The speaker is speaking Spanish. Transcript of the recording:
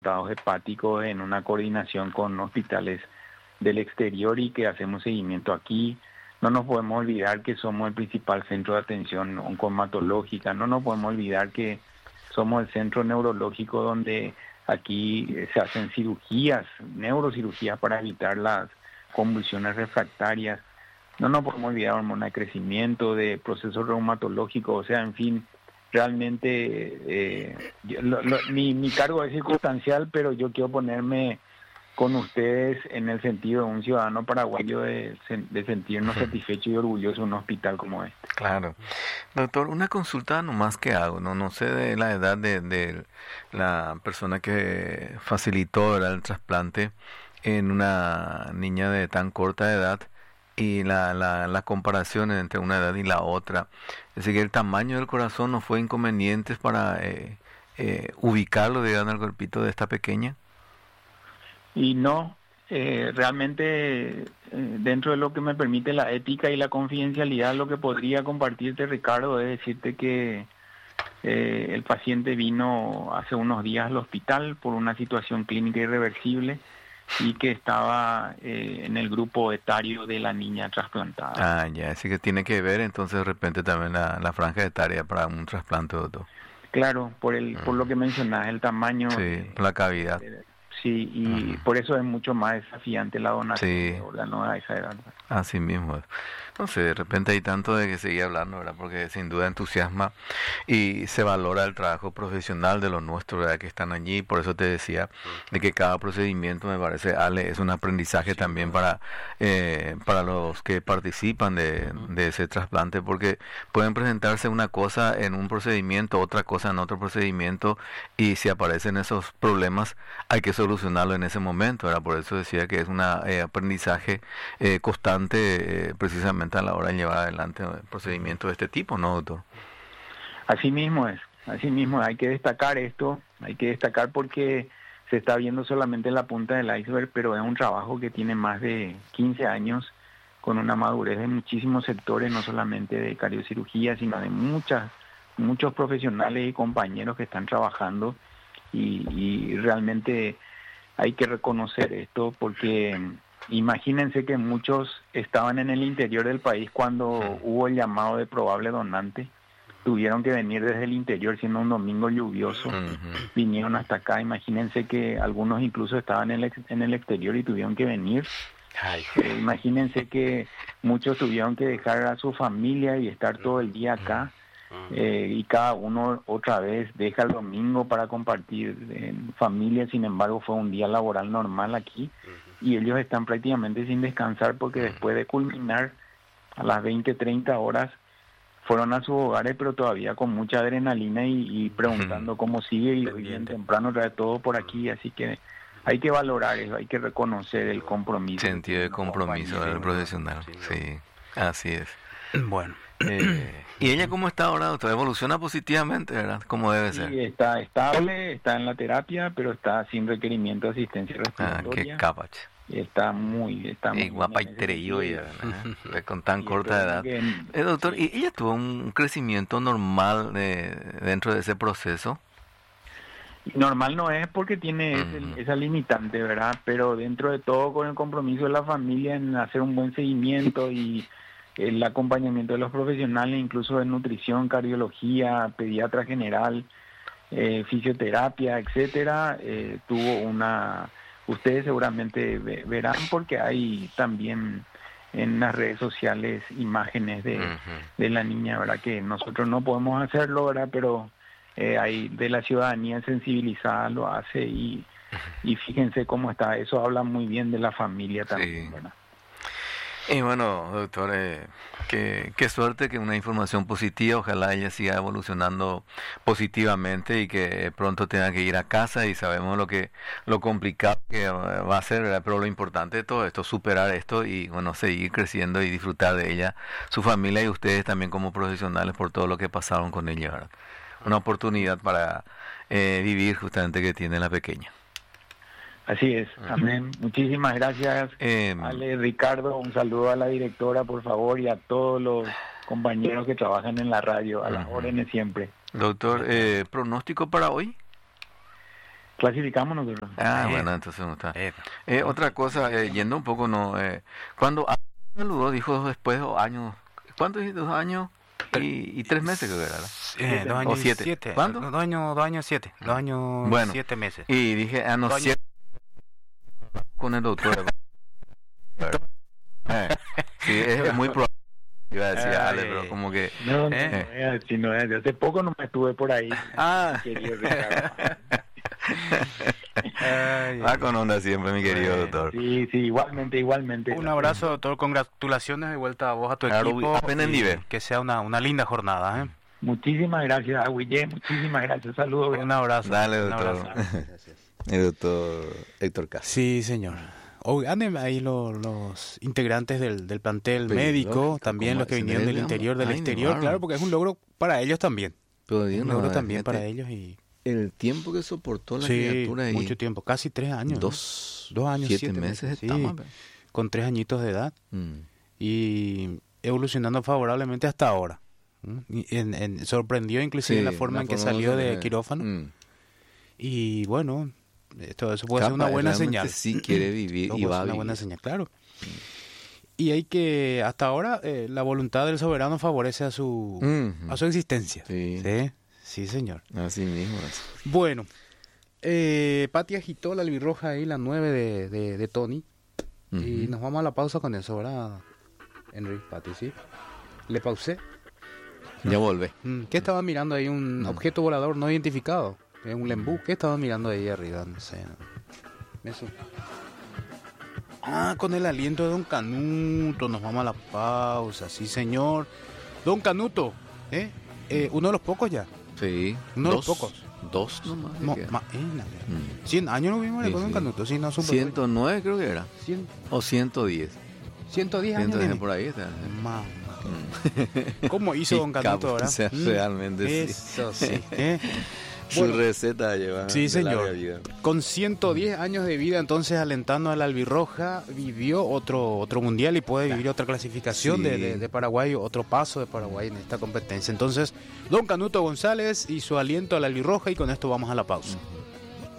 resultados hepáticos en una coordinación con hospitales del exterior y que hacemos seguimiento aquí. No nos podemos olvidar que somos el principal centro de atención oncomatológica, no nos podemos olvidar que somos el centro neurológico donde aquí se hacen cirugías, neurocirugías para evitar las convulsiones refractarias. No nos podemos olvidar hormona de crecimiento, de procesos reumatológicos, o sea, en fin, realmente mi cargo es circunstancial, pero yo quiero ponerme con ustedes en el sentido de un ciudadano paraguayo de sentirnos satisfechos y orgullosos de un hospital como este. Claro. Doctor, una consulta nomás que hago, no sé de la edad de la persona que facilitó, ¿verdad?, el trasplante en una niña de tan corta edad y la comparación entre una edad y la otra. Es decir, que el tamaño del corazón no fue inconveniente para ubicarlo, digamos, en el cuerpito de esta pequeña. Y no, realmente dentro de lo que me permite la ética y la confidencialidad, lo que podría compartirte, Ricardo, es decirte que el paciente vino hace unos días al hospital por una situación clínica irreversible y que estaba en el grupo etario de la niña trasplantada. Ah, ya, así que tiene que ver entonces de repente también la franja etaria para un trasplante, doctor. Claro, por lo que mencionás, el tamaño. Sí, la cavidad. Sí, y por eso es mucho más desafiante la donación de órganos a esa edad. Así mismo. No sé, de repente hay tanto de que seguir hablando, ¿verdad? Porque sin duda entusiasma y se valora el trabajo profesional de los nuestros, ¿verdad?, que están allí. Por eso te decía de que cada procedimiento, me parece, Ale, es un aprendizaje también para los que participan de ese trasplante, porque pueden presentarse una cosa en un procedimiento, otra cosa en otro procedimiento, y si aparecen esos problemas hay que solucionarlo en ese momento, ¿verdad? Por eso decía que es un aprendizaje constante, precisamente a la hora de llevar adelante procedimientos de este tipo, ¿no, doctor? Así mismo es, hay que destacar esto, hay que destacar porque se está viendo solamente la punta del iceberg, pero es un trabajo que tiene más de 15 años, con una madurez de muchísimos sectores, no solamente de cardiocirugía, sino de muchos profesionales y compañeros que están trabajando, y realmente hay que reconocer esto porque imagínense que muchos estaban en el interior del país cuando hubo el llamado de probable donante, tuvieron que venir desde el interior siendo un domingo lluvioso, vinieron hasta acá. Imagínense que algunos incluso estaban en el exterior y tuvieron que venir. Imagínense que muchos tuvieron que dejar a su familia y estar todo el día acá. Y cada uno otra vez deja el domingo para compartir en familia. Sin embargo, fue un día laboral normal aquí y ellos están prácticamente sin descansar porque después de culminar a las 20-30 horas fueron a sus hogares, pero todavía con mucha adrenalina y preguntando cómo sigue, y bien temprano trae todo por aquí. Así que hay que valorar eso, hay que reconocer el compromiso. Sentido de compromiso del profesional, sí, así es. Bueno. ¿Y ella cómo está ahora, doctor? ¿Evoluciona positivamente, verdad? ¿Cómo debe ser? Sí, está estable, está en la terapia, pero está sin requerimiento de asistencia respiratoria. Qué capache. Está muy guapa y treyoya, con tan corta edad. Doctor, ¿y ella tuvo un crecimiento normal dentro de ese proceso? Normal no es porque tiene esa limitante, ¿verdad? Pero dentro de todo, con el compromiso de la familia en hacer un buen seguimiento y el acompañamiento de los profesionales, incluso de nutrición, cardiología, pediatra general, fisioterapia, etcétera, tuvo ustedes seguramente verán, porque hay también en las redes sociales imágenes de la niña, ¿verdad? Que nosotros no podemos hacerlo, ¿verdad? Pero hay de la ciudadanía sensibilizada lo hace, y fíjense cómo está. Eso habla muy bien de la familia también, ¿verdad? Y bueno, doctor, qué suerte, que una información positiva, ojalá ella siga evolucionando positivamente y que pronto tenga que ir a casa, y sabemos lo complicado que va a ser, ¿verdad? Pero lo importante de todo esto, superar esto y bueno, seguir creciendo y disfrutar de ella, su familia y ustedes también como profesionales por todo lo que pasaron con ella, ¿verdad? Una oportunidad para vivir justamente que tiene la pequeña. Así es, amén. Muchísimas gracias, Ale, Ricardo. Un saludo a la directora, por favor, y a todos los compañeros que trabajan en la radio, a las órdenes siempre. Doctor, ¿pronóstico para hoy? Clasificamos nosotros. Bueno, entonces no está. Otra cosa, yendo un poco, ¿no? Cuando saludó, dijo después de 2 años. ¿Cuánto dijiste? 2 años y 3 meses, creo que era, ¿verdad? 2 años o 7. 7. ¿Cuánto? 2 años 7. 2 años Bueno, 7 meses. Y dije, no, 7 con el doctor. Sí, es muy probable. Iba a decir, Ale, pero como que... No, hace poco no me estuve por ahí. Querido Ricardo. Va con onda siempre, mi querido doctor. Sí, igualmente. Un abrazo, doctor, congratulaciones de vuelta a vos, a tu equipo. Apenas en nivel. Que sea una linda jornada, Muchísimas gracias, Guille, muchísimas gracias, saludos. Un abrazo. Dale, doctor. El doctor Héctor Castro. Sí, señor. Anden ahí los integrantes del plantel médico, también los que vinieron del interior, del exterior, claro, porque es un logro para ellos también. Pero un logro también para ellos. Y el tiempo que soportó la criatura ahí. Mucho tiempo, casi 3 años. 2 años, 7 meses. Sí, con 3 añitos de edad. Y evolucionando favorablemente hasta ahora. Sorprendió inclusive la forma en que salió de quirófano. Y bueno, eso puede ser una buena señal. Sí quiere vivir y va a vivir. Una buena señal, claro. Y hay que, hasta ahora, la voluntad del soberano favorece a su existencia. Sí, señor. Así mismo. Bueno, Pati agitó la albirroja ahí, la 9 de Tony. Y nos vamos a la pausa con eso, ¿verdad, Henry? Pati, ¿sí? Le pausé. Ya vuelve. ¿Qué estaba mirando ahí? Un objeto volador no identificado. Un lembú. ¿Qué estaba mirando ahí arriba? No sé. Eso. Con el aliento de Don Canuto. Nos vamos a la pausa. Sí, señor. Don Canuto. Uno de los pocos ya. Sí. Uno de los pocos. 2 nomás. 100 años lo vimos con Don Canuto. Sí, no, 109 creo que era. 100. O 110. 110 años. 110 por ahí está. Mamá. ¿Cómo hizo Don Canuto ahora? Realmente eso sí. Su receta lleva. Sí, señor. Con 110 años de vida, entonces alentando a la albirroja, vivió otro mundial y puede vivir otra clasificación de Paraguay, otro paso de Paraguay en esta competencia. Entonces, Don Canuto González y su aliento a la albirroja, y con esto vamos a la pausa.